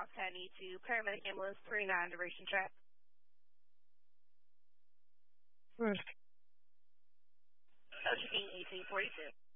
Rock County to Paramedic Ambulance 39 Duration Check. Hmm. Checking 1842.